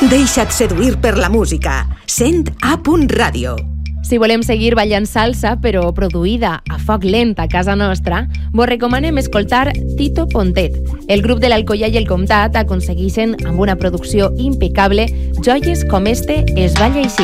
Deixa't seduir per la música. Sent A.Radio. Si volem seguir ballant salsa, però produïda a foc lent a casa nostra, vos recomanem escoltar Tito Pontet. El grup de l'Alcoià i el Comtat aconsegueixen, amb una producció impecable, joies com este Es balla així.